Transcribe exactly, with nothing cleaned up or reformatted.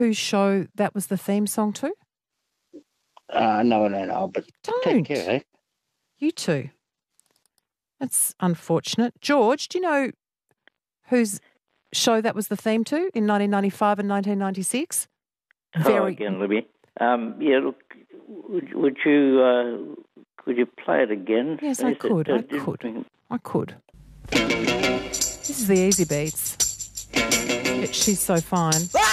whose show that was the theme song to? Uh, no, no, no. But Don't. take care, eh? You two. That's unfortunate. George, do you know whose show that was the theme to in nineteen ninety-five and nineteen ninety-six? Hello again, Libby. Um, yeah, look, would, would you uh, could you play it again? Yes, I could. I could. I could. This is the Easy Beats. She's So Fine.